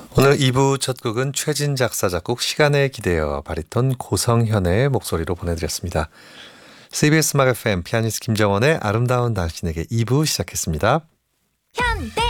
오늘 2부 첫 곡은 최진 작사 작곡 시간에 기대어 바리톤 고성현의 목소리로 보내드렸습니다. CBS 음악 FM 피아니스트 김정원의 아름다운 당신에게 2부 시작했습니다. 현대